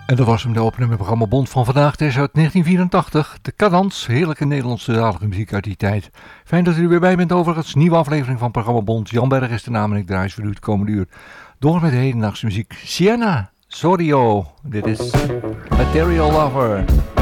En dat was hem, de opening met programma Bond van vandaag. Het is uit 1984. De Cadans, heerlijke Nederlandse zalige muziek uit die tijd. Fijn dat u er weer bij bent overigens. Nieuwe aflevering van programma Bond. Jan Berg is de naam en ik draai voor u het komende uur. Door met de hedendaagse muziek. Sienna, Sorio. Dit is Material Lover.